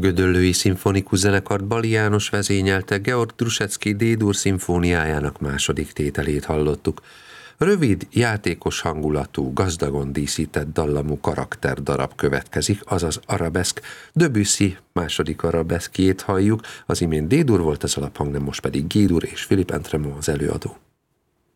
Gödöllői Szimfonikus Zenekart Bali János vezényelte, Georg Trusecki D-dur szimfóniájának második tételét hallottuk. Rövid, játékos hangulatú, gazdagon díszített dallamú karakterdarab következik, azaz arabeszk. Debussy második arabeszkjét halljuk, az imént D-dur volt az alaphang, most pedig G-dur és Philippe Entremont az előadó.